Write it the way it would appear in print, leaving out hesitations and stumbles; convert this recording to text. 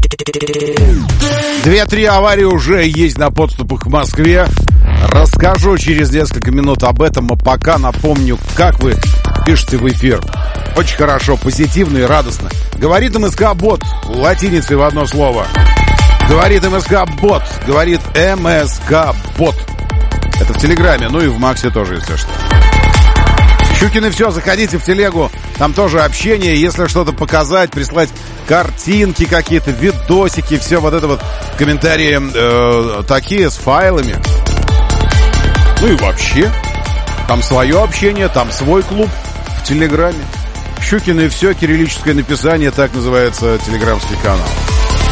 2-3 аварии уже есть на подступах к Москве. Расскажу через несколько минут об этом, а пока напомню, как вы пишете в эфир. Очень хорошо, позитивно и радостно. Говорит МСК-бот, латиницей в одно слово. Говорит МСК-бот, говорит МСК-бот. Это в Телеграме, ну и в Максе тоже, если что. Щукины, все, заходите в телегу, там тоже общение, если что-то показать, прислать картинки какие-то, видосики, все вот это вот, комментарии такие с файлами. Ну и вообще, там свое общение, там свой клуб в Телеграме. Щукины, все, кириллическое написание, так называется телеграммский канал.